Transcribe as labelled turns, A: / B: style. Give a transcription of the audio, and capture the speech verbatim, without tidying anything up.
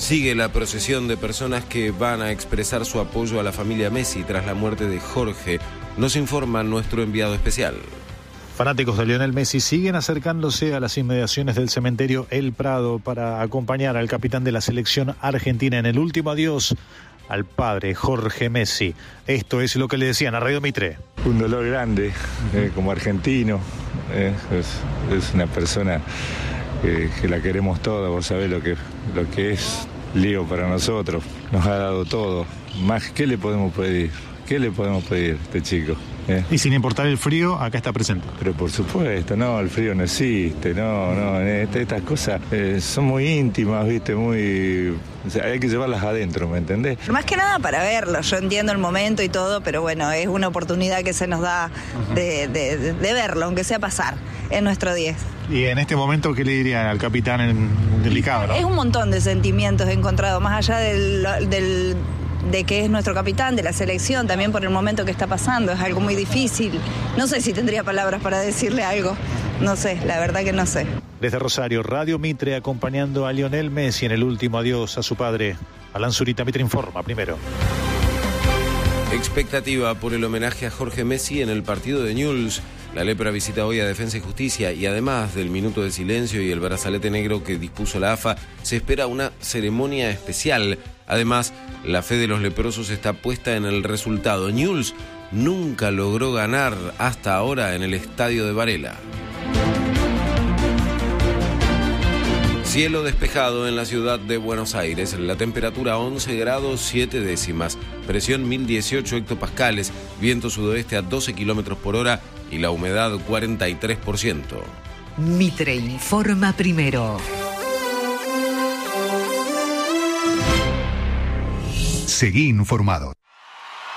A: Sigue la procesión de personas que van a expresar su apoyo a la familia Messi tras la muerte de Jorge. Nos informa nuestro enviado especial.
B: Fanáticos de Lionel Messi siguen acercándose a las inmediaciones del cementerio El Prado para acompañar al capitán de la selección argentina en el último adiós al padre Jorge Messi. Esto es lo que le decían a Radio Mitre.
C: Un dolor grande, eh, como argentino, eh, es, es una persona eh, que la queremos toda, vos sabés lo que, lo que es Leo para nosotros, nos ha dado todo, más, ¿qué le podemos pedir? ¿Qué le podemos pedir a este chico? ¿Eh?
B: Y sin importar el frío, acá está presente.
C: Pero por supuesto, no, el frío no existe, no, no, estas cosas eh, son muy íntimas, viste, muy... O sea, hay que llevarlas adentro, ¿me entendés?
D: Más que nada para verlo, yo entiendo el momento y todo, pero bueno, es una oportunidad que se nos da de, de, de, de verlo, aunque sea pasar, en nuestro diez.
B: Y en este momento, ¿qué le diría al capitán en delicado, no?
D: Es un montón de sentimientos encontrados, más allá del... del de que es nuestro capitán de la selección, también por el momento que está pasando, es algo muy difícil. No sé si tendría palabras para decirle algo, no sé, la verdad que no sé.
B: Desde Rosario, Radio Mitre acompañando a Lionel Messi en el último adiós a su padre. Alan Zurita, Mitre Informa, primero.
A: Expectativa por el homenaje a Jorge Messi en el partido de Newell's. La Lepra visita hoy a Defensa y Justicia y además del minuto de silencio y el brazalete negro que dispuso la A F A, se espera una ceremonia especial. Además, la fe de los leprosos está puesta en el resultado. Newell's nunca logró ganar hasta ahora en el estadio de Varela. Cielo despejado en la ciudad de Buenos Aires, la temperatura once grados siete décimas, presión mil dieciocho hectopascales, viento sudoeste a doce kilómetros por hora y la humedad cuarenta y tres por ciento.
E: Mitre Informa primero.
F: Seguí informado.